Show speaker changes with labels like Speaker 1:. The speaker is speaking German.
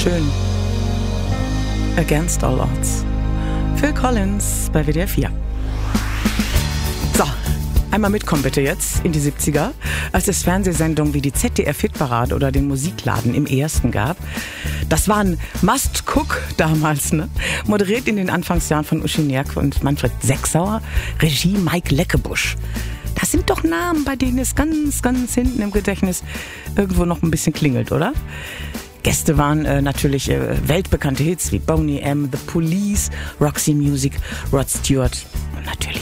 Speaker 1: Schön. Against All Odds. Phil Collins bei WDR 4. So, einmal mitkommen bitte jetzt in die 70er, als es Fernsehsendungen wie die ZDF-Hitparade oder den Musikladen im Ersten gab. Das waren Must Cook damals, ne? Moderiert in den Anfangsjahren von Uschi Nerke und Manfred Sechsauer, Regie Mike Leckebusch. Das sind doch Namen, bei denen es ganz, ganz hinten im Gedächtnis irgendwo noch ein bisschen klingelt, oder? Gäste waren natürlich weltbekannte Hits wie Boney M, The Police, Roxy Music, Rod Stewart und natürlich